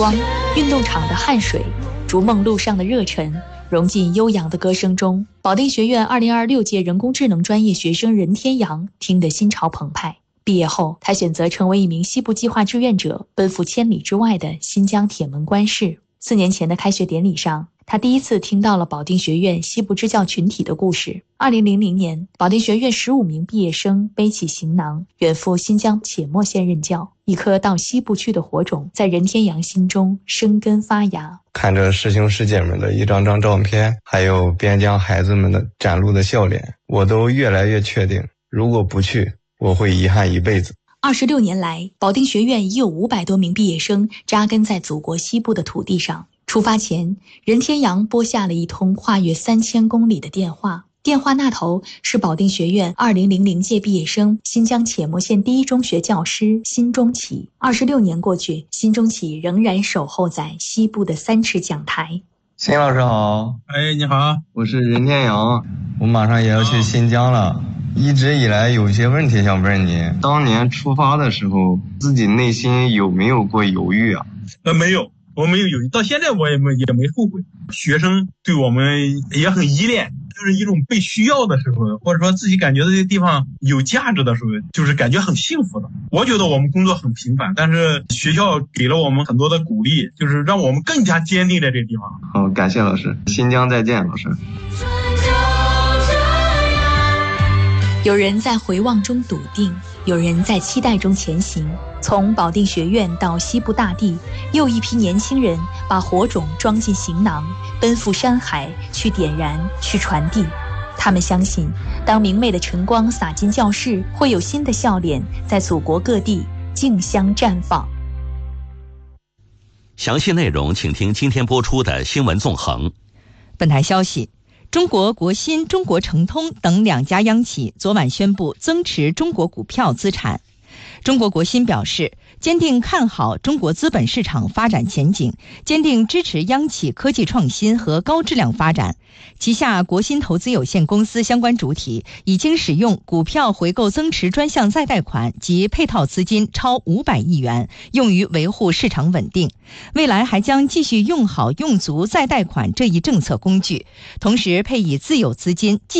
光，运动场的汗水，逐梦路上的热忱，融进悠扬的歌声中。保定学院2026届人工智能专业学生任天阳听得心潮澎湃。毕业后，他选择成为一名西部计划志愿者，奔赴千里之外的新疆铁门关市。4年前的开学典礼上，他第一次听到了保定学院西部支教群体的故事。2000年，保定学院15名毕业生背起行囊，远赴新疆且末县任教。一颗到西部去的火种，在任天阳心中生根发芽。 看着师兄师姐们的一张张照片，还有边疆孩子们的展露的笑脸，我都越来越确定，如果不去，我会遗憾一辈子。 26年来，保定学院已有500多名毕业生扎根在祖国西部的土地上。出发前，任天阳拨下了一通跨越3000公里的电话，电话那头是保定学院2000届毕业生、新疆且末县第一中学教师辛中启。26年过去，辛中启仍然守候在西部的3尺讲台。 辛老师好。 你好， 我是任天阳，我马上也要去新疆了。一直以来有些问题想问你，当年出发的时候，自己内心有没有过犹豫啊？ 没有，我没有犹豫，到现在我也没后悔。学生对我们也很依恋，就是一种被需要的时候，或者说自己感觉这个地方有价值的时候，就是感觉很幸福的。我觉得我们工作很平凡，但是学校给了我们很多的鼓励，就是让我们更加坚定在这个地方。 好，感谢老师，新疆再见，老师。 有人在回望中笃定，有人在期待中前行。从保定学院到西部大地，又一批年轻人把火种装进行囊，奔赴山海，去点燃，去传递。他们相信，当明媚的晨光洒进教室，会有新的笑脸在祖国各地竞相绽放。 详细内容请听今天播出的新闻纵横。 本台消息，中国国新、中国诚通等2家央企昨晚宣布增持中国股票资产。中国国新表示，坚定看好中国资本市场发展前景，坚定支持央企科技创新和高质量发展。旗下国新投资有限公司相关主体已经使用股票回购增持专项再贷款及配套资金超500亿元，用于维护市场稳定。未来还将继续用好用足再贷款这一政策工具，同时配以自有资金